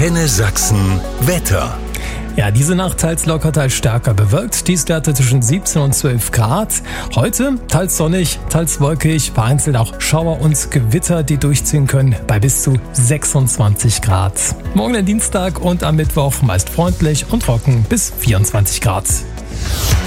Antenne Sachsen Wetter. Ja, diese Nacht teils locker, teils stärker bewölkt. Tiefstwerte zwischen 17 und 12 Grad. Heute teils sonnig, teils wolkig, vereinzelt auch Schauer und Gewitter, die durchziehen können, bei bis zu 26 Grad. Morgen der Dienstag und am Mittwoch meist freundlich und trocken bis 24 Grad.